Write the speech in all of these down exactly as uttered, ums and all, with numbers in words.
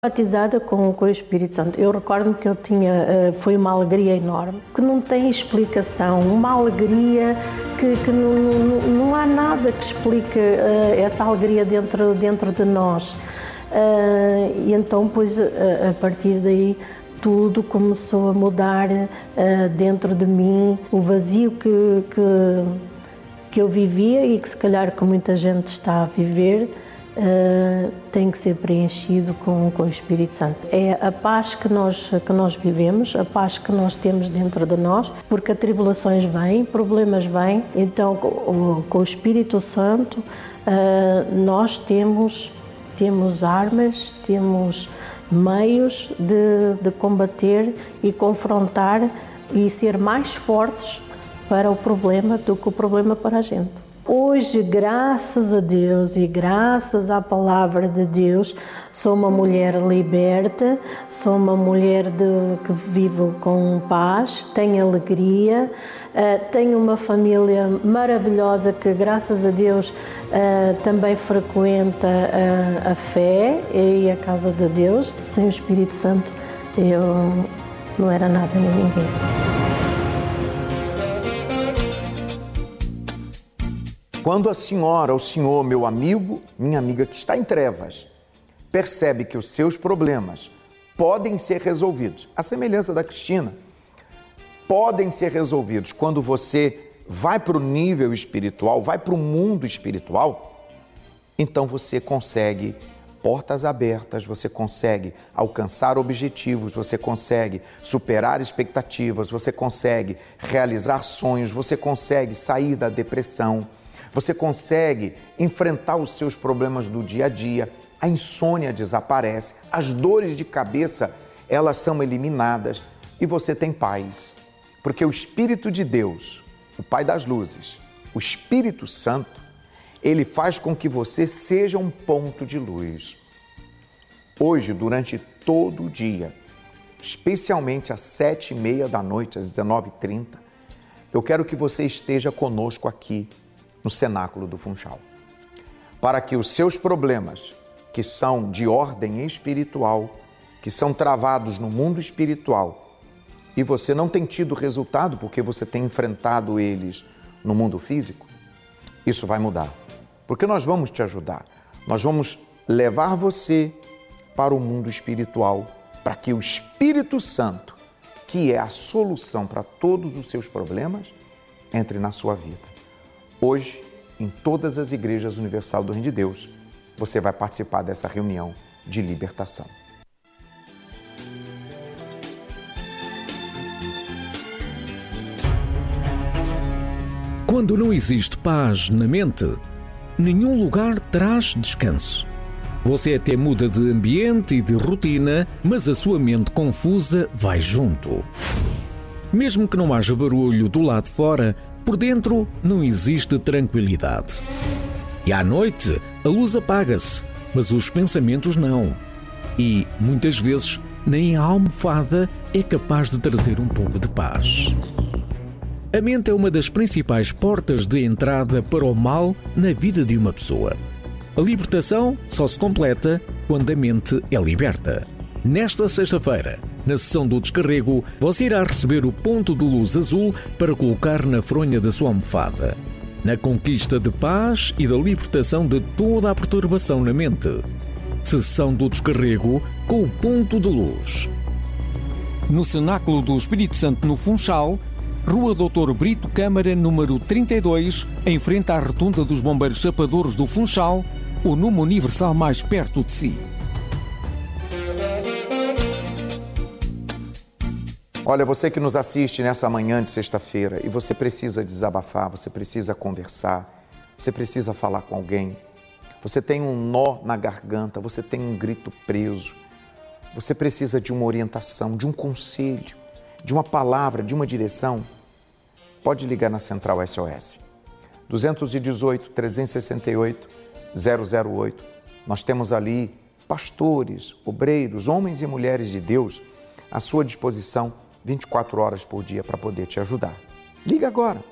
Batizada com, com o Espírito Santo, eu recordo-me que eu tinha, foi uma alegria enorme, que não tem explicação, uma alegria que, que não, não, não há nada que explique uh, essa alegria dentro, dentro de nós. Uh, e então, pois, uh, a partir daí, tudo começou a mudar uh, dentro de mim, o vazio que, que, que eu vivia e que se calhar que muita gente está a viver, Uh, tem que ser preenchido com, com o Espírito Santo. É a paz que nós, que nós vivemos, a paz que nós temos dentro de nós, porque as tribulações vêm, problemas vêm, então com, com o Espírito Santo uh, nós temos, temos armas, temos meios de, de combater e confrontar e ser mais fortes para o problema do que o problema para a gente. Hoje, graças a Deus e graças à palavra de Deus, sou uma mulher liberta, sou uma mulher de, que vive com paz, tenho alegria, uh, tenho uma família maravilhosa que, graças a Deus, uh, também frequenta uh, a fé e a casa de Deus. Sem o Espírito Santo, eu não era nada nem ninguém. Quando a senhora, o senhor, meu amigo, minha amiga que está em trevas, percebe que os seus problemas podem ser resolvidos, à semelhança da Cristina, podem ser resolvidos quando você vai para o nível espiritual, vai para o mundo espiritual, então você consegue portas abertas, você consegue alcançar objetivos, você consegue superar expectativas, você consegue realizar sonhos, você consegue sair da depressão, você consegue enfrentar os seus problemas do dia a dia, a insônia desaparece, as dores de cabeça, elas são eliminadas e você tem paz. Porque o Espírito de Deus, o Pai das Luzes, o Espírito Santo, ele faz com que você seja um ponto de luz. Hoje, durante todo o dia, especialmente às sete e meia da noite, às dezenove e trinta, eu quero que você esteja conosco aqui, no cenáculo do Funchal, para que os seus problemas, que são de ordem espiritual, que são travados no mundo espiritual, e você não tem tido resultado porque você tem enfrentado eles no mundo físico, isso vai mudar. Porque nós vamos te ajudar, nós vamos levar você para o mundo espiritual, para que o Espírito Santo, que é a solução para todos os seus problemas, entre na sua vida. Hoje, em todas as igrejas universal do Reino de Deus, você vai participar dessa reunião de libertação. Quando não existe paz na mente, nenhum lugar traz descanso. Você até muda de ambiente e de rotina, mas a sua mente confusa vai junto. Mesmo que não haja barulho do lado de fora, por dentro não existe tranquilidade. E à noite a luz apaga-se, mas os pensamentos não. E, muitas vezes, nem a almofada é capaz de trazer um pouco de paz. A mente é uma das principais portas de entrada para o mal na vida de uma pessoa. A libertação só se completa quando a mente é liberta. Nesta sexta-feira, na sessão do descarrego, você irá receber o ponto de luz azul para colocar na fronha da sua almofada, na conquista de paz e da libertação de toda a perturbação na mente. Sessão do descarrego com o ponto de luz. No Cenáculo do Espírito Santo no Funchal, Rua doutor Brito Câmara, número trinta e dois, em frente à Rotunda dos Bombeiros Chapadores do Funchal, o número universal mais perto de si. Olha, você que nos assiste nessa manhã de sexta-feira e você precisa desabafar, você precisa conversar, você precisa falar com alguém, você tem um nó na garganta, você tem um grito preso, você precisa de uma orientação, de um conselho, de uma palavra, de uma direção, pode ligar na Central S O S. dois um oito, três seis oito, zero zero oito. Nós temos ali pastores, obreiros, homens e mulheres de Deus à sua disposição vinte e quatro horas por dia para poder te ajudar. Liga agora.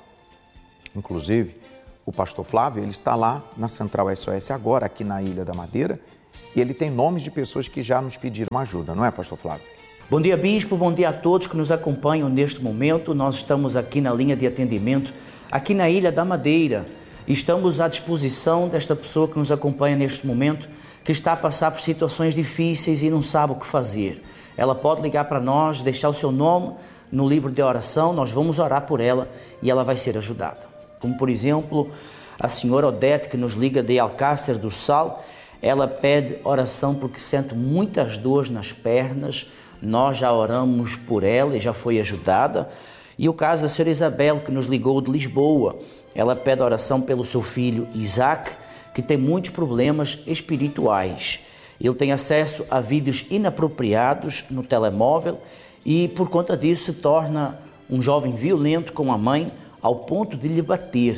Inclusive, o pastor Flávio, ele está lá na Central S O S agora, aqui na Ilha da Madeira, e ele tem nomes de pessoas que já nos pediram ajuda, não é, pastor Flávio? Bom dia, bispo, bom dia a todos que nos acompanham neste momento. Nós estamos aqui na linha de atendimento, aqui na Ilha da Madeira. Estamos à disposição desta pessoa que nos acompanha neste momento, que está a passar por situações difíceis e não sabe o que fazer. Ela pode ligar para nós, deixar o seu nome no livro de oração, nós vamos orar por ela e ela vai ser ajudada. Como, por exemplo, a senhora Odete, que nos liga de Alcácer do Sal, ela pede oração porque sente muitas dores nas pernas. Nós já oramos por ela e já foi ajudada. E o caso da senhora Isabel, que nos ligou de Lisboa, ela pede oração pelo seu filho Isaac, que tem muitos problemas espirituais. Ele tem acesso a vídeos inapropriados no telemóvel e por conta disso se torna um jovem violento com a mãe ao ponto de lhe bater.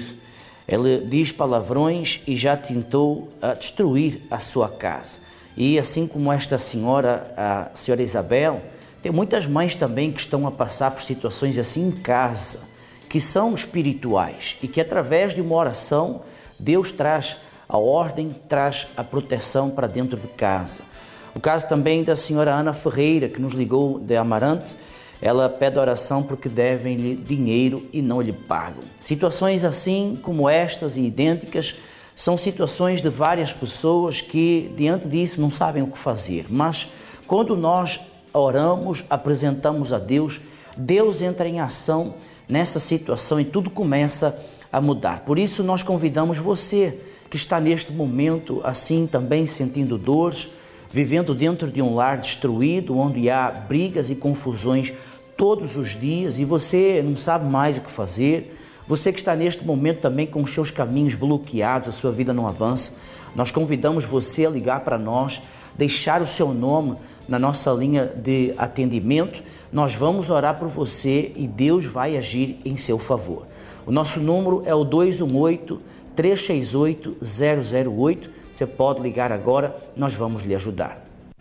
Ele diz palavrões e já tentou uh, destruir a sua casa. E assim como esta senhora, a senhora Isabel, tem muitas mães também que estão a passar por situações assim em casa, que são espirituais e que através de uma oração Deus traz a ordem, traz a proteção para dentro de casa. O caso também da senhora Ana Ferreira, que nos ligou de Amarante, ela pede oração porque devem-lhe dinheiro e não lhe pagam. Situações assim como estas e idênticas são situações de várias pessoas que, diante disso, não sabem o que fazer. Mas, quando nós oramos, apresentamos a Deus, Deus entra em ação nessa situação e tudo começa a mudar. Por isso, nós convidamos você, que está neste momento, assim, também sentindo dores, vivendo dentro de um lar destruído, onde há brigas e confusões todos os dias e você não sabe mais o que fazer. Você que está neste momento também com os seus caminhos bloqueados, a sua vida não avança, nós convidamos você a ligar para nós, deixar o seu nome na nossa linha de atendimento. Nós vamos orar por você e Deus vai agir em seu favor. O nosso número é o dois um oito, três seis oito, zero zero oito. Você pode ligar agora, nós vamos lhe ajudar.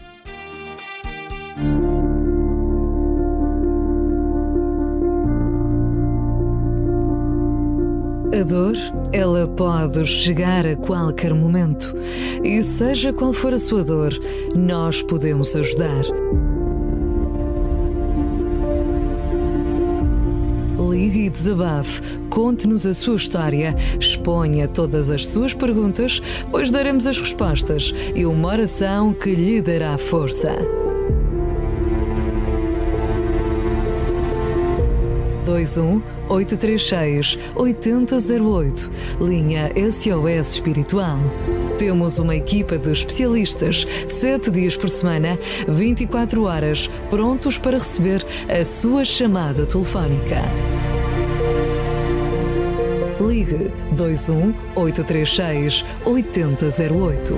A dor, ela pode chegar a qualquer momento. E seja qual for a sua dor, nós podemos ajudar. Ligue e desabafe, conte-nos a sua história, exponha todas as suas perguntas, pois daremos as respostas e uma oração que lhe dará força. dois um oito três seis, oito zero zero oito, linha S O S Espiritual. Temos uma equipa de especialistas, sete dias por semana, vinte e quatro horas, prontos para receber a sua chamada telefónica. Ligue dois um oito três seis, oito zero zero oito.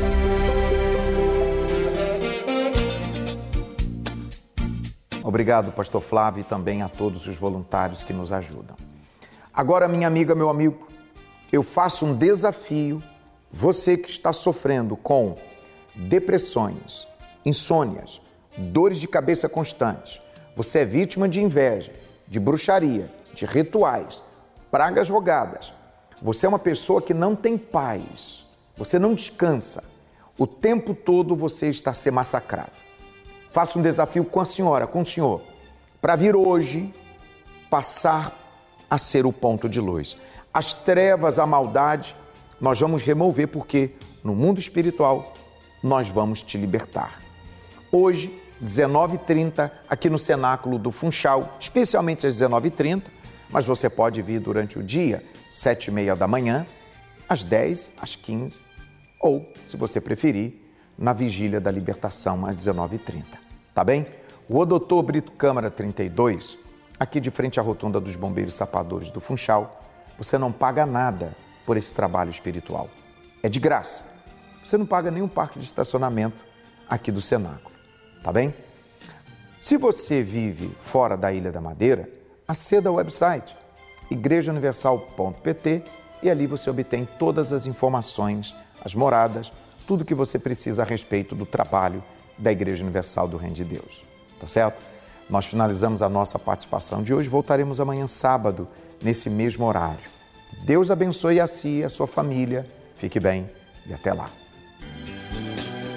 Obrigado, pastor Flávio, e também a todos os voluntários que nos ajudam. Agora, minha amiga, meu amigo, eu faço um desafio. Você que está sofrendo com depressões, insônias, dores de cabeça constantes, você é vítima de inveja, de bruxaria, de rituais, pragas rogadas. Você é uma pessoa que não tem paz, você não descansa. O tempo todo você está a ser massacrado. Faço um desafio com a senhora, com o senhor, para vir hoje passar a ser o ponto de luz. As trevas, a maldade, nós vamos remover porque no mundo espiritual nós vamos te libertar. Hoje, dezenove e trinta, aqui no Cenáculo do Funchal, especialmente às dezenove e trinta, mas você pode vir durante o dia, sete e meia da manhã, às dez, às quinze, ou, se você preferir, na Vigília da Libertação, às dezenove e trinta. Tá bem? Rua Doutor Brito Câmara trinta e dois, aqui de frente à Rotunda dos Bombeiros Sapadores do Funchal, você não paga nada por esse trabalho espiritual. É de graça. Você não paga nenhum parque de estacionamento aqui do Cenáculo. Tá bem? Se você vive fora da Ilha da Madeira, aceda ao website igreja universal ponto p t e ali você obtém todas as informações, as moradas, tudo que você precisa a respeito do trabalho da Igreja Universal do Reino de Deus. Tá certo? Nós finalizamos a nossa participação de hoje. Voltaremos amanhã sábado, nesse mesmo horário. Deus abençoe a si e a sua família. Fique bem e até lá.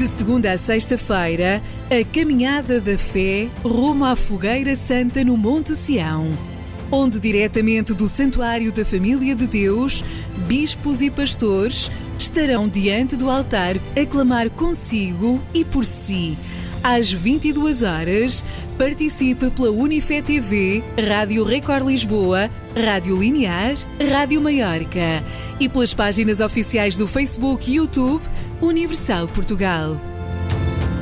De segunda a sexta-feira, a Caminhada da Fé rumo à Fogueira Santa no Monte Sião, onde diretamente do Santuário da Família de Deus, bispos e pastores estarão diante do altar a clamar consigo e por si. Às vinte e duas horas, participe pela Unifé T V, Rádio Record Lisboa, Rádio Linear, Rádio Maiorca e pelas páginas oficiais do Facebook e YouTube Universal Portugal.